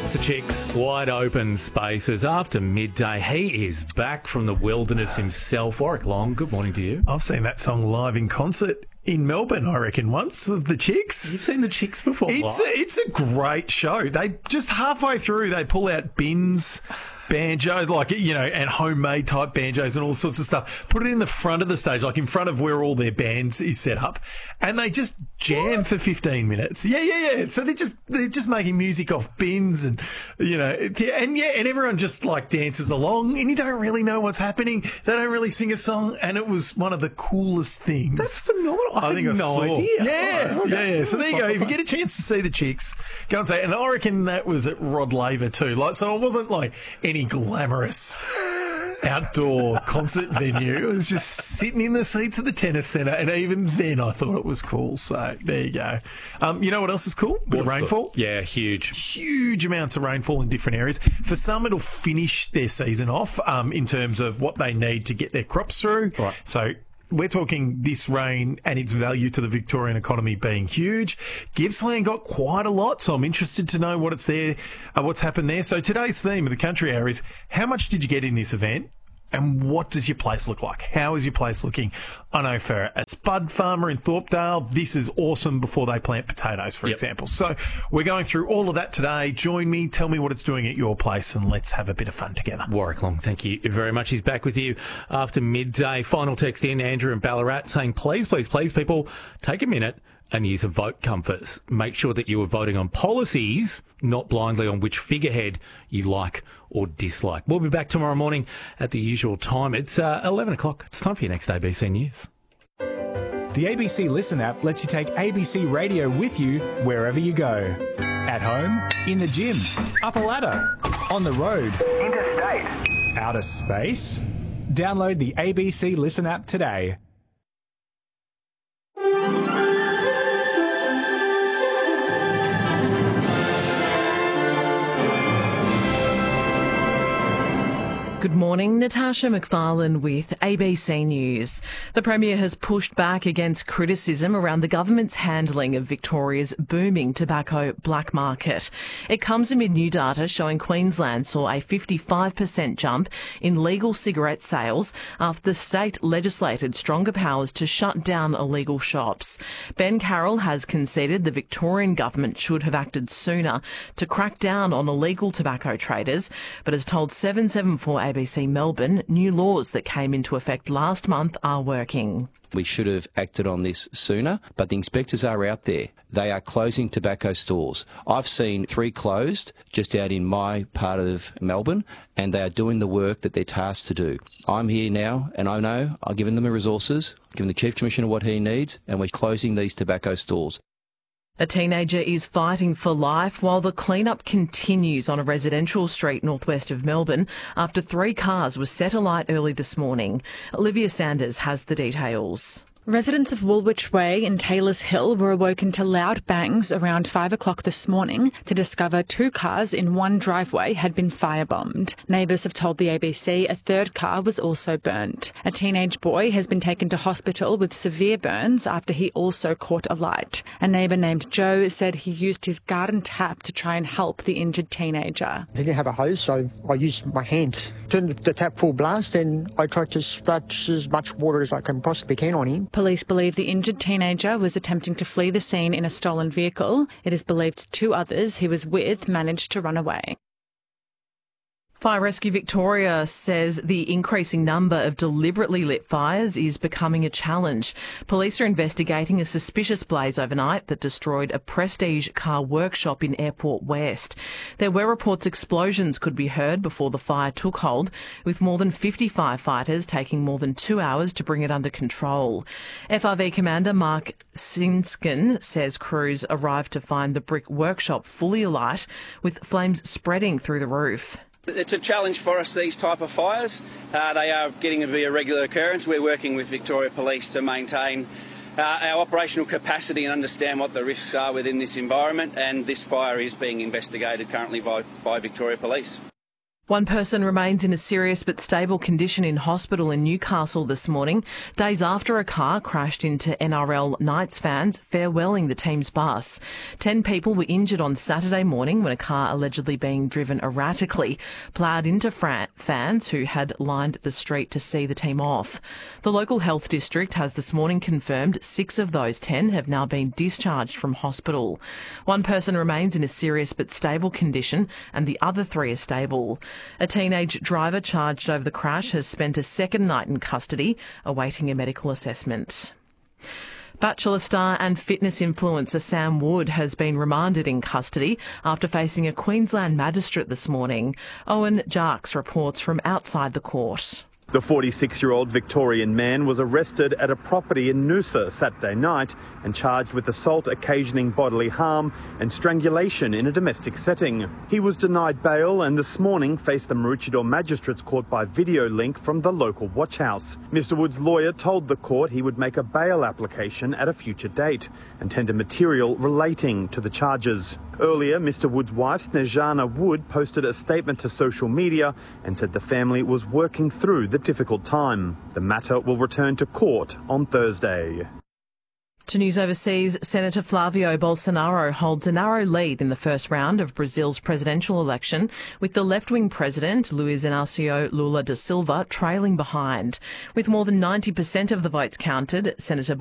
That's the Chicks. Wide open spaces after midday. He is back from the wilderness himself. Warwick Long, good morning to you. I've seen that song live in concert in Melbourne, I reckon, once, of the Chicks. You've seen the Chicks before? It's a great show. They just halfway through, they pull out bins, banjos, and homemade type banjos and all sorts of stuff. Put it in the front of the stage, like in front of where all their bands is set up, and they just jam for 15 minutes. Yeah. So they're just making music off bins, and and everyone just dances along, and you don't really know what's happening. They don't really sing a song, and it was one of the coolest things. That's phenomenal. I think I saw. Idea. Yeah. So there you go. If you get a chance to see the Chicks, go and say. And I reckon that was at Rod Laver too. So it wasn't any glamorous outdoor concert venue. It was just sitting in the seats of the tennis centre, and even then I thought it was cool. So there you go. You know what else is cool? Bit of rainfall. Yeah, huge amounts of rainfall in different areas. For some, it'll finish their season off in terms of what they need to get their crops through. Right. So we're talking this rain and its value to the Victorian economy being huge. Gippsland got quite a lot, so I'm interested to know what's happened there. So today's theme of the Country Hour is, how much did you get in this event? And what does your place look like? How is your place looking? I know for a spud farmer in Thorpedale, this is awesome before they plant potatoes, for example. So we're going through all of that today. Join me, tell me what it's doing at your place, and let's have a bit of fun together. Warwick Long, thank you very much. He's back with you after midday. Final text in, Andrew in Ballarat, saying, please, people, take a minute and use a vote compass. Make sure that you are voting on policies, not blindly on which figurehead you like or dislike. We'll be back tomorrow morning at the usual time. It's 11 o'clock. It's time for your next ABC News. The ABC Listen app lets you take ABC Radio with you wherever you go. At home, in the gym, up a ladder, on the road, interstate, outer space. Download the ABC Listen app today. Good morning, Natasha McFarlane with ABC News. The Premier has pushed back against criticism around the government's handling of Victoria's booming tobacco black market. It comes amid new data showing Queensland saw a 55% jump in legal cigarette sales after the state legislated stronger powers to shut down illegal shops. Ben Carroll has conceded the Victorian government should have acted sooner to crack down on illegal tobacco traders, but has told 774 ABC Melbourne new laws that came into effect last month are working. We should have acted on this sooner, but the inspectors are out there. They are closing tobacco stores. I've seen 3 closed just out in my part of Melbourne, and they are doing the work that they're tasked to do. I'm here now, and I know I've given them the resources, given the Chief Commissioner what he needs, and we're closing these tobacco stores. A teenager is fighting for life while the clean-up continues on a residential street northwest of Melbourne after 3 cars were set alight early this morning. Olivia Sanders has the details. Residents of Woolwich Way in Taylors Hill were awoken to loud bangs around 5 o'clock this morning to discover 2 cars in one driveway had been firebombed. Neighbours have told the ABC a 3rd car was also burnt. A teenage boy has been taken to hospital with severe burns after he also caught alight. A neighbour named Joe said he used his garden tap to try and help the injured teenager. He didn't have a hose, so I used my hand, turned the tap full blast, and I tried to splash as much water as I possibly can on him. Police believe the injured teenager was attempting to flee the scene in a stolen vehicle. It is believed 2 others he was with managed to run away. Fire Rescue Victoria says the increasing number of deliberately lit fires is becoming a challenge. Police are investigating a suspicious blaze overnight that destroyed a prestige car workshop in Airport West. There were reports explosions could be heard before the fire took hold, with more than 50 firefighters taking more than 2 hours to bring it under control. FRV Commander Mark Sinskin says crews arrived to find the brick workshop fully alight, with flames spreading through the roof. It's a challenge for us, these type of fires. They are getting to be a regular occurrence. We're working with Victoria Police to maintain our operational capacity and understand what the risks are within this environment, and this fire is being investigated currently by Victoria Police. One person remains in a serious but stable condition in hospital in Newcastle this morning, days after a car crashed into NRL Knights fans farewelling the team's bus. 10 people were injured on Saturday morning when a car allegedly being driven erratically ploughed into fans who had lined the street to see the team off. The local health district has this morning confirmed 6 of those 10 have now been discharged from hospital. One person remains in a serious but stable condition and the other 3 are stable. A teenage driver charged over the crash has spent a second night in custody, awaiting a medical assessment. Bachelor star and fitness influencer Sam Wood has been remanded in custody after facing a Queensland magistrate this morning. Owen Jarks reports from outside the court. The 46-year-old Victorian man was arrested at a property in Noosa Saturday night and charged with assault occasioning bodily harm and strangulation in a domestic setting. He was denied bail and this morning faced the Maroochydore Magistrates Court by video link from the local watch house. Mr Wood's lawyer told the court he would make a bail application at a future date and tender material relating to the charges. Earlier, Mr Wood's wife, Snejana Wood, posted a statement to social media and said the family was working through the difficult time. The matter will return to court on Thursday. To news overseas, Senator Flavio Bolsonaro holds a narrow lead in the first round of Brazil's presidential election, with the left-wing president, Luiz Inácio Lula da Silva, trailing behind. With more than 90% of the votes counted, Senator